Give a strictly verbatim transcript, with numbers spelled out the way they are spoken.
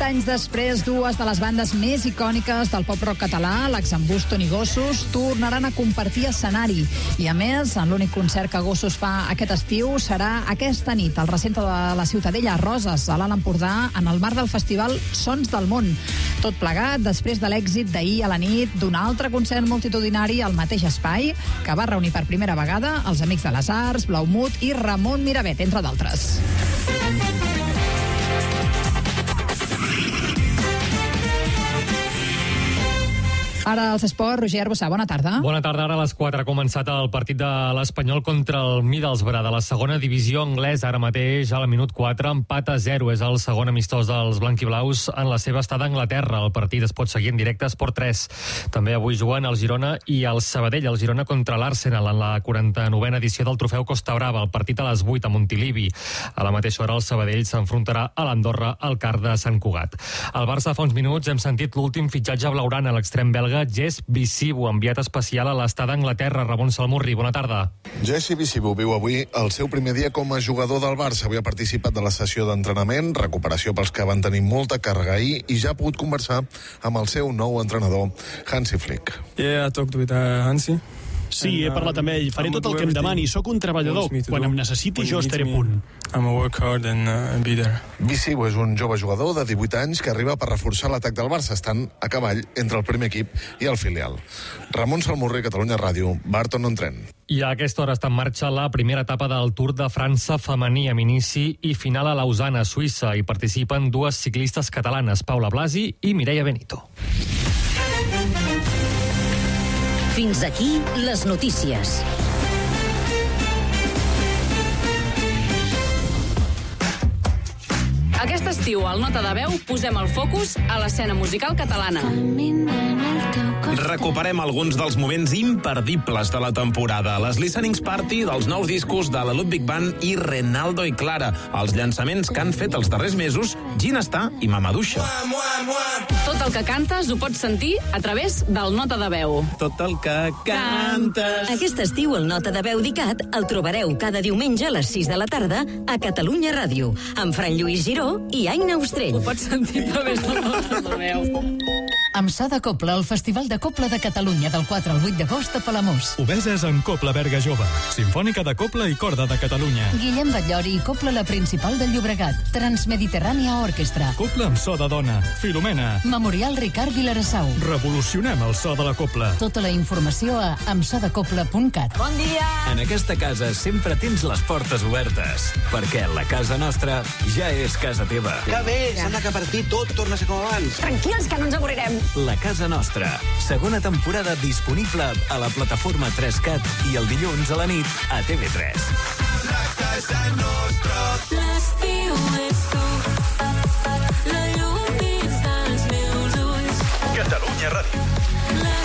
anys després, dues de les bandes més icòniques del pop-rock català, l'Exembús Toni Gossos, tornaran a compartir escenari. I a més, en l'únic concert que Gossos fa aquest estiu serà aquesta nit al recinte de la Ciutadella, a Roses, a l'Alt Empordà, en el marc del festival Sons del Món. Tot plegat després de l'èxit d'ahir a la nit d'un altre concert multitudinari al mateix espai, que va reunir per primera vegada els Amics de les Arts, Blaumut i Ramon Miravet, entre d'altres. Ara als esports, Roger Arbossà, bona tarda. Bona tarda, ara a les quatre ha començat el partit de l'Espanyol contra el Middlesbrough de la segona divisió anglesa. Ara mateix, a la minut quatre, empat a zero. És el segon amistós dels blanquiblaus en la seva estada a Anglaterra. El partit es pot seguir en directe a Esport tres. També avui juguen el Girona i el Sabadell. El Girona contra l'Arsenal en la quaranta-novena edició del trofeu Costa Brava. El partit a les vuit a Montilivi. A la mateixa hora el Sabadell s'enfrontarà a l'Andorra al Car de Sant Cugat. Al Barça fa uns minuts hem sentit l'últim fitxatge blaugrana a l'extrem belga Jess Bisibu, enviat especial a l'estada a Anglaterra. Ramon Salmurri, bona tarda. Jesse Bisibu viu avui el seu primer dia com a jugador del Barça. Avui ha participat de la sessió d'entrenament, recuperació pels que van tenir molta càrrega ahir, i ja ha pogut conversar amb el seu nou entrenador, Hansi Flick. Yeah, I talked with uh, Hansi. Sí, he parlat amb ell. Faré tot el que em demani. Sóc un treballador. Quan em necessiti, jo estaré a punt. I'm a work hard and uh, be there. Bisibu és un jove jugador de divuit anys que arriba per reforçar l'atac del Barça, estant a cavall entre el primer equip i el filial. Ramon Salmurri, Catalunya Ràdio, Barton-on-Trent. I a aquesta hora està en marxa la primera etapa del Tour de França femení, amb inici i final a Lausana, Suïssa. Hi participen dues ciclistes catalanes, Paula Blasi i Mireia Benito. Fins aquí les notícies. Aquest estiu, al Nota de Veu, posem el focus a l'escena musical catalana. Recuperem alguns dels moments imperdibles de la temporada. Les listenings party dels nous discos de la Ludwig Band i Renaldo i Clara. Els llançaments que han fet els darrers mesos Ginestà i Mamaduixa. Tot el que cantes ho pots sentir a través del Nota de Veu. Tot el que cantes. Aquest estiu el Nota de Veu d'ICAT el trobareu cada diumenge a les sis de la tarda a Catalunya Ràdio, amb Fran Lluís Giró i Aina Ostrell. Ho pots sentir a través del Nota de Veu. Amb So de Copla, el Festival de Copla de Catalunya del quatre al vuit d'agost a Palamós. Obeses en Copla Berga Jove, Simfònica de Copla i Corda de Catalunya. Guillem Batllori i Copla la Principal del Llobregat, Transmediterrània Orquestra. Copla amb so de dona, Filomena. Memorial Ricard Vilarassau. Revolucionem el so de la Copla. Tota la informació a amsodecopla punt cat. Bon dia! En aquesta casa sempre tens les portes obertes, perquè la casa nostra ja és casa teva. Que bé, sembla que per fi tot torna a ser com abans. Tranquils, que no ens avorrirem. La casa nostra, segona temporada disponible a la plataforma tres cat i el dilluns a la nit a T V tres. La casa nostra. L'estiu és tu, la llum dins dels meus ulls. Catalunya Ràdio.